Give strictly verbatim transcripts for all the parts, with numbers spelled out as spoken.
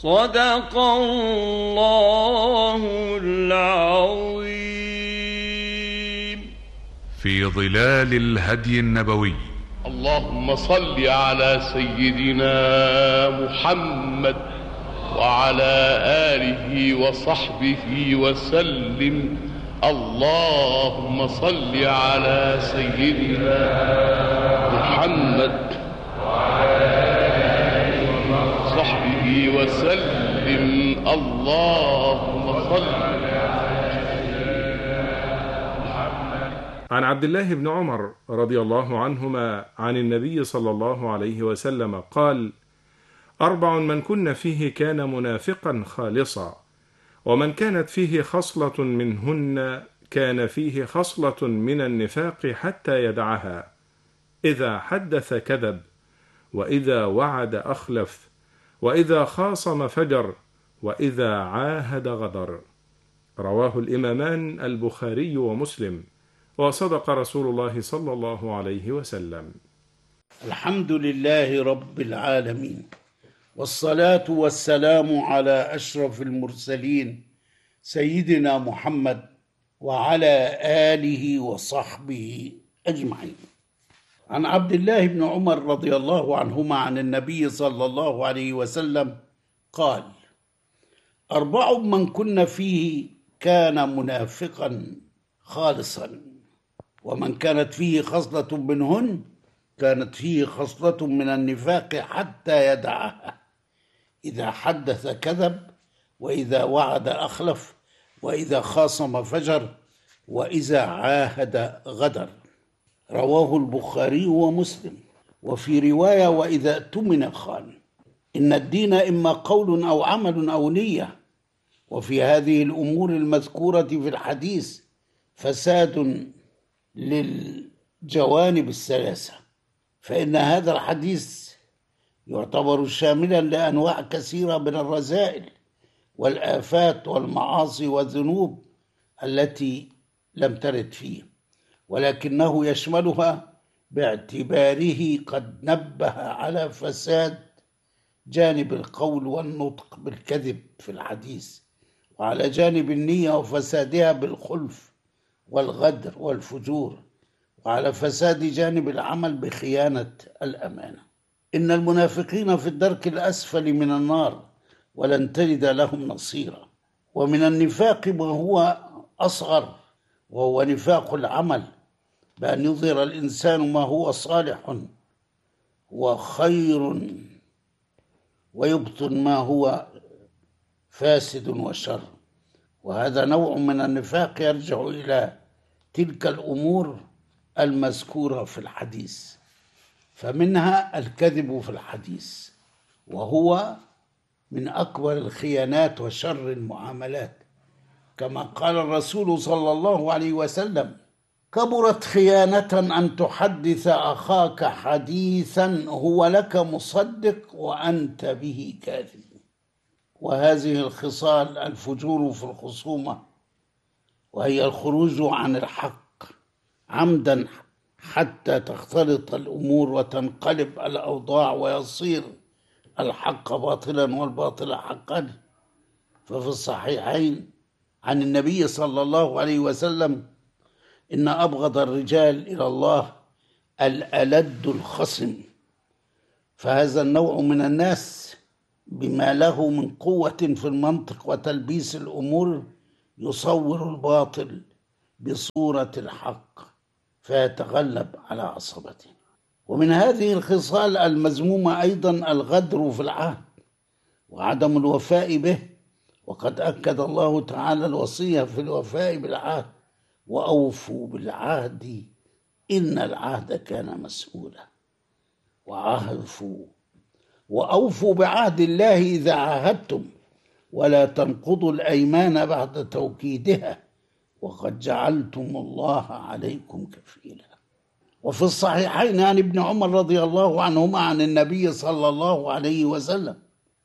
صدق الله العظيم. في ظلال الهدي النبوي. اللهم صل على سيدنا محمد وعلى آله وصحبه وسلم. اللهم صل على سيدنا محمد وعلى آله وصحبه وسلم. اللهم صل عن عبد الله بن عمر رضي الله عنهما عن النبي صلى الله عليه وسلم قال: أربع من كن فيه كان منافقا خالصا، ومن كانت فيه خصلة منهن كان فيه خصلة من النفاق حتى يدعها: إذا حدث كذب، وإذا وعد أخلف، وإذا خاصم فجر، وإذا عاهد غدر. رواه الإمامان البخاري ومسلم، وصدق رسول الله صلى الله عليه وسلم. الحمد لله رب العالمين، والصلاة والسلام على أشرف المرسلين سيدنا محمد وعلى آله وصحبه أجمعين. عن عبد الله بن عمر رضي الله عنهما عن النبي صلى الله عليه وسلم قال: أربع من كن فيه كان منافقا خالصا، ومن كانت فيه خصلة منهن كانت فيه خصلة من النفاق حتى يدعها: إذا حدث كذب، وإذا وعد أخلف، وإذا خاصم فجر، وإذا عاهد غدر. رواه البخاري ومسلم. وفي رواية: وإذا اؤتمن خان. إن الدين إما قول أو عمل أو نية، وفي هذه الأمور المذكورة في الحديث فساد للجوانب الثلاثة، فإن هذا الحديث يعتبر شاملا لأنواع كثيرة من الرذائل والآفات والمعاصي والذنوب التي لم ترد فيه، ولكنه يشملها باعتباره قد نبه على فساد جانب القول والنطق بالكذب في الحديث، وعلى جانب النية وفسادها بالخلف والغدر والفجور، وعلى فساد جانب العمل بخيانة الأمانة. إن المنافقين في الدرك الأسفل من النار، ولن تجد لهم نصيرا. ومن النفاق ما هو أصغر، وهو نفاق العمل، بأن يظهر الإنسان ما هو صالح وخير، ويبطن ما هو فاسد وشر. وهذا نوع من النفاق يرجع إلى تلك الأمور المذكورة في الحديث، فمنها الكذب في الحديث، وهو من أكبر الخيانات وشر المعاملات، كما قال الرسول صلى الله عليه وسلم: كبرت خيانة أن تحدث أخاك حديثا هو لك مصدق وأنت به كاذب. وهذه الخصال: الفجور في الخصومة، وهي الخروج عن الحق عمدا حتى تختلط الأمور وتنقلب الأوضاع ويصير الحق باطلا والباطل حقا. ففي الصحيحين عن النبي صلى الله عليه وسلم: إن أبغض الرجال إلى الله الألد الخصم. فهذا النوع من الناس بما له من قوة في المنطق وتلبيس الأمور يصور الباطل بصورة الحق فيتغلب على عصبته. ومن هذه الخصال المذمومة أيضا الغدر في العهد وعدم الوفاء به، وقد أكد الله تعالى الوصية في الوفاء بالعهد: وأوفوا بالعهد إن العهد كان مسؤولا. وعهدوا وأوفوا بعهد الله إذا عاهدتم، ولا تنقضوا الأيمان بعد توكيدها، وقد جعلتم الله عليكم كفيلا. وفي الصحيحين عن ابن عمر رضي الله عنهما عن النبي صلى الله عليه وسلم: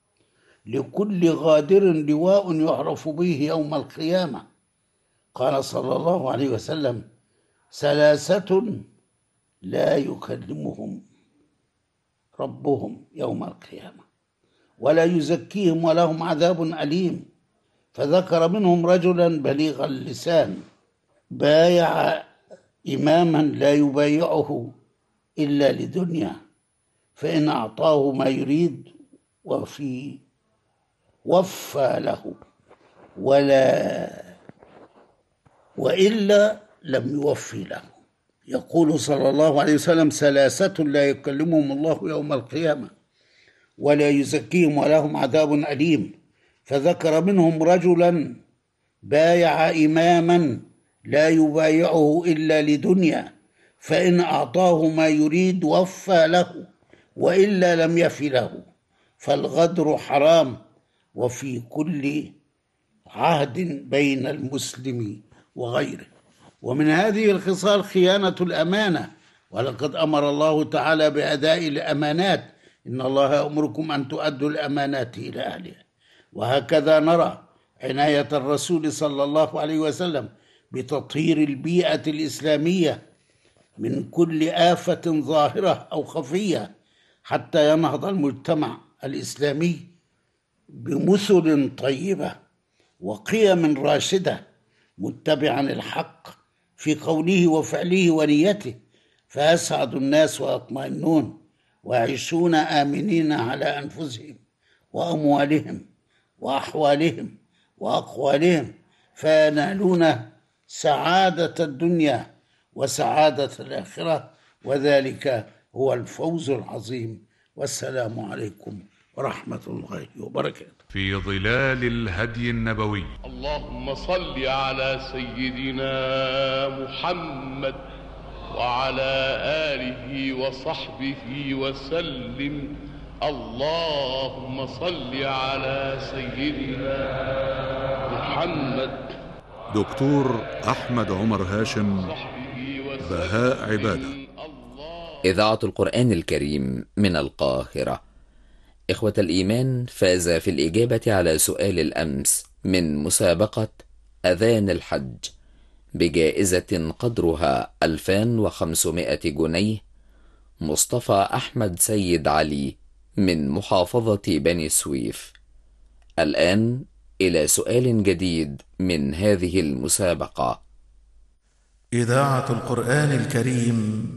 لكل غادر لواء يعرف به يوم القيامة. قال صلى الله عليه وسلم: ثلاثة لا يكلمهم ربهم يوم القيامة: ولا يزكيهم ولهم عذاب أليم. فذكر منهم رجلا بليغ اللسان بايع إماما لا يبايعه إلا لدنيا، فإن أعطاه ما يريد وفي وفى له، ولا وإلا لم يوفي له. يقول صلى الله عليه وسلم: ثلاثة لا يكلمهم الله يوم القيامة ولا يزكيهم ولهم عذاب أليم. فذكر منهم رجلا بايع إماما لا يبايعه إلا لدنيا، فإن أعطاه ما يريد وفى له، وإلا لم يف له. فالغدر حرام، وفي كل عهد بين المسلم وغيره. ومن هذه الخصال خيانة الأمانة، ولقد أمر الله تعالى بأداء الأمانات: إن الله يأمركم أن تؤدوا الأمانات إلى أهلها. وهكذا نرى عناية الرسول صلى الله عليه وسلم بتطهير البيئة الإسلامية من كل آفة ظاهرة أو خفية، حتى ينهض المجتمع الإسلامي بمثل طيبة وقيم راشدة، متبعا الحق في قوله وفعله ونيته، فيسعد الناس ويطمئنون ويعيشون آمنين على أنفسهم وأموالهم وأحوالهم وأقوالهم، فينالون سعادة الدنيا وسعادة الآخرة، وذلك هو الفوز العظيم. والسلام عليكم ورحمة الله وبركاته. في ظلال الهدي النبوي. اللهم صل على سيدنا محمد وعلى آله وصحبه وسلم. اللهم صل على سيدنا محمد. دكتور أحمد عمر هاشم، بهاء عبادة. إذاعة القرآن الكريم من القاهرة. إخوة الإيمان، فاز في الإجابة على سؤال الأمس من مسابقة أذان الحج بجائزة قدرها ألفين وخمسمائة جنيه مصطفى أحمد سيد علي من محافظة بني سويف. الآن إلى سؤال جديد من هذه المسابقة. إذاعة القرآن الكريم